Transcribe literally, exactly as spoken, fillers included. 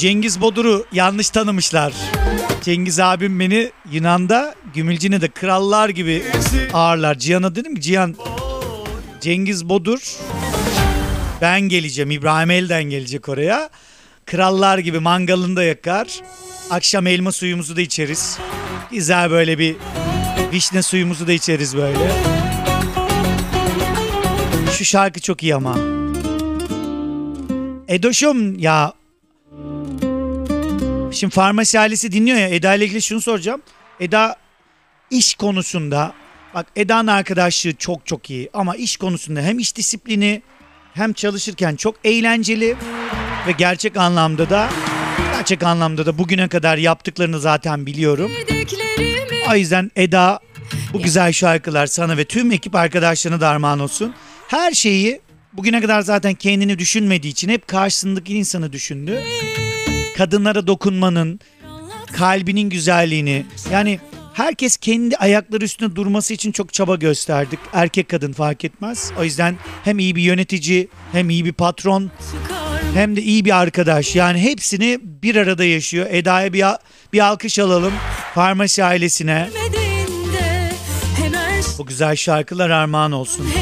Cengiz Bodur'u yanlış tanımışlar. Cengiz abim beni Yunan'da, Gümülcine'de krallar gibi ağırlar. Cihan'a dedim ki Cihan, Cengiz Bodur, ben geleceğim, İbrahim El'den gelecek oraya. Krallar gibi mangalını da yakar. Akşam elma suyumuzu da içeriz. Güzel böyle bir vişne suyumuzu da içeriz böyle. Şu şarkı çok iyi ama. Edoşum ya. Şimdi Farmasi ailesi dinliyor ya. Eda ile ilgili şunu soracağım. Eda iş konusunda, bak Eda'nın arkadaşlığı çok çok iyi. Ama iş konusunda hem iş disiplini hem çalışırken çok eğlenceli. Ve gerçek anlamda da gerçek anlamda da bugüne kadar yaptıklarını zaten biliyorum. O yüzden Eda, bu güzel şarkılar sana ve tüm ekip arkadaşlarına da armağan olsun. Her şeyi bugüne kadar zaten kendini düşünmediği için hep karşısındaki insanı düşündü. Kadınlara dokunmanın, kalbinin güzelliğini, yani herkes kendi ayakları üstünde durması için çok çaba gösterdik. Erkek kadın fark etmez. O yüzden hem iyi bir yönetici, hem iyi bir patron, hem de iyi bir arkadaş. Yani hepsini bir arada yaşıyor. Eda'ya bir, bir alkış alalım. Farmasi ailesine. Bu güzel şarkılar armağan olsun.